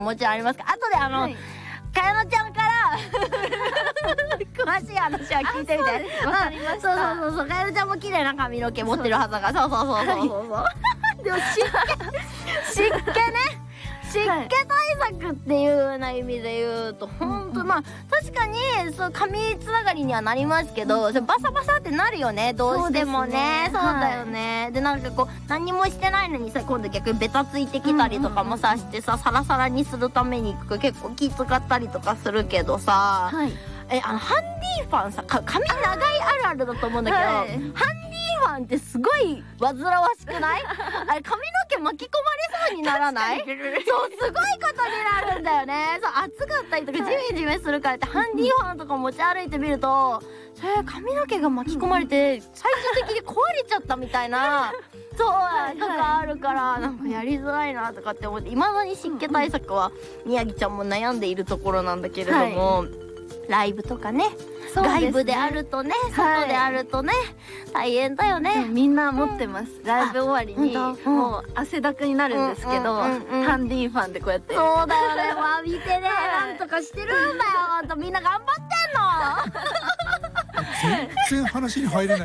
もちろんありますか？後でかやのちゃんから詳しい話は聞いてみて。 わかりました。 そう、かやのちゃんも綺麗な髪の毛持ってるはずだから。そうでも湿気対策っていうような意味で言うと、ほんとまあ確かにそう髪つながりにはなりますけど、バサバサってなるよね、どうしてもね。そうだよね。でなんかこう何もしてないのにさ、今度逆にベタついてきたりとかもさしてさ、サラサラにするために結構気使ったりとかするけどさ、ハンディファンさ、髪長いあるあるだと思うんだけど、ハンディファンってすごい煩わしくない？あれ髪の毛巻き込まれそうにならない？そう、すごいことになるんだよね。そう、暑かったりとかジメジメするからってハンディファンとか持ち歩いてみると、それ髪の毛が巻き込まれて最終的に壊れちゃったみたいなそうとかあるから、なんかやりづらいなとかって思って、いまだに湿気対策は宮城ちゃんも悩んでいるところなんだけれども、ライブとかね、外部であるとね、外であるとね、大変だよね。 みんな持ってます。ライブ終わりにもう汗だくになるんですけど、ハンディファンでこうやって。 そうだよね、まあ見てね、なんとかしてるんだよ。ほんとみんな頑張ってんの。 全然話に入れない。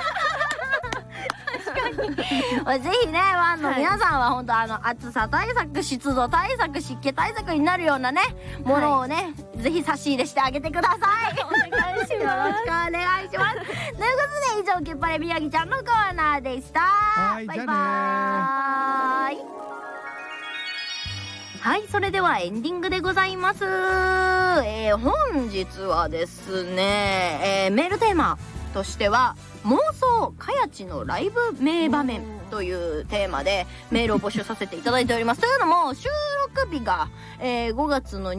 ぜひね、ファンの皆さんは本当暑さ対策、湿度対策、湿気対策になるようなねものをね、ぜひ差し入れしてあげてください。お願いします。よろしくお願いします。ということで以上、けっぱれ宮城ちゃんのコーナーでした。バイバーイ。はい、それではエンディングでございます。本日はですね、メールテーマとしては妄想かやちのライブ名場面というテーマでメールを募集させていただいております。というのも収録日が、5月の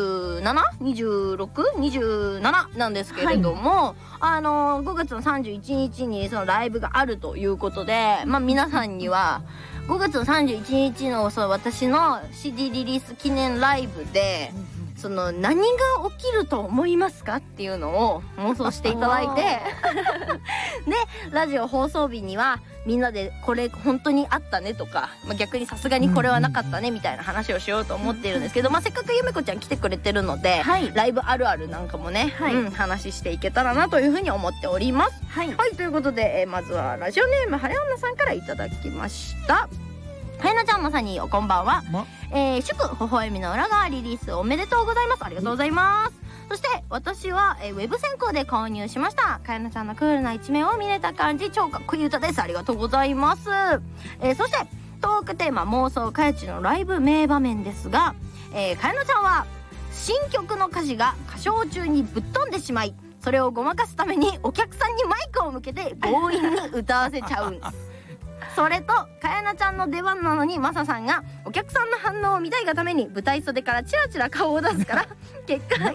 27、26、27なんですけれども、5月の31日にそのライブがあるということで、まあ皆さんには5月の31日の私の CD リリース記念ライブでその何が起きると思いますかっていうのを妄想していただいてでラジオ放送日にはみんなでこれ本当にあったねとか、まあ、逆にさすがにこれはなかったねみたいな話をしようと思っているんですけど、まあ、せっかくゆめこちゃん来てくれてるので、ライブあるあるなんかもね、話していけたらなというふうに思っております。はい、ということで、まずはラジオネームはれおなさんからいただきました。はやなちゃんまさにこんばんは。祝微笑みの裏側リリースおめでとうございます。ありがとうございます。そして私はウェブ先行で購入しました。かやなちゃんのクールな一面を見れた感じ、超かっこいい歌です。ありがとうございます。そしてトークテーマ妄想かやちのライブ名場面ですが、かやなちゃんは新曲の歌詞が歌唱中にぶっ飛んでしまい、それをごまかすためにお客さんにマイクを向けて強引に歌わせちゃうんですそれとかやなちゃんの出番なのにマサさんがお客さんの反応を見たいがために舞台袖からチラチラ顔を出すから結果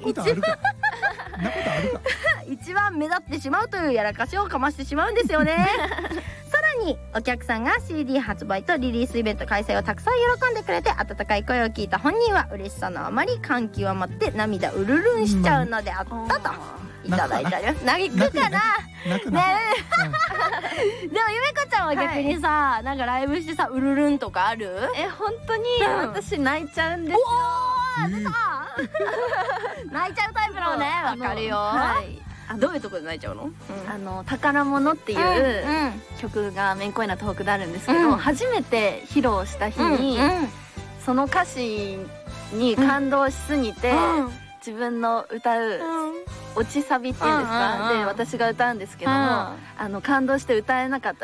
一番目立ってしまうというやらかしをかましてしまうんですよねさらにお客さんが CD 発売とリリースイベント開催をたくさん喜んでくれて、温かい声を聞いた本人は嬉しさのあまり感極まって涙うるるんしちゃうのであったといただいてあります。泣くかなねでもゆめこちゃんは逆にさ、なんかライブしてさうるるんとかある？ 本当に私泣いちゃうんですよ。 出た泣いちゃうタイプなのね。わかるよ。どういうとこで泣いちゃうの？ 宝物っていう曲がめんこいなトークであるんですけど、初めて披露した日にその歌詞に感動しすぎて自分の歌う落ちサビっていうんですか、で私が歌うんですけども、感動して歌えなかったです。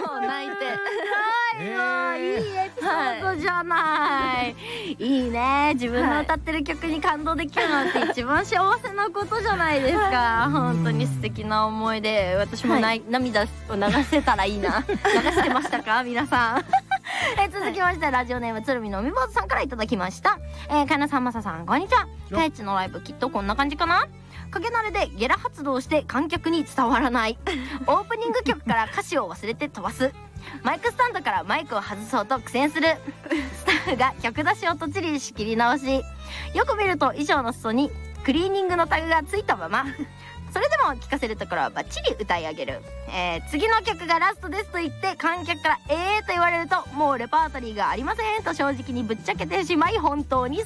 もう泣いて。 いいエピソードじゃない、いいね。自分の歌ってる曲に感動できるなんて一番幸せなことじゃないですか。本当に素敵な思い出。私も涙を流せたらいいな。流してましたか皆さん続きましてラジオネーム鶴見のみ坊主さんからいただきました。かやなさんまささんこんにちは。かやちのライブきっとこんな感じかな。影慣れでゲラ発動して観客に伝わらないオープニング曲から歌詞を忘れて飛ばす、マイクスタンドからマイクを外そうと苦戦する、スタッフが曲出しをとちり仕切り直し、よく見ると衣装の裾にクリーニングのタグがついたまま、 それでも聴かせるところはバッチリ歌い上げる、次の曲がラストですと言って観客からと言われるともうレパートリーがありませんと正直にぶっちゃけてしまい本当に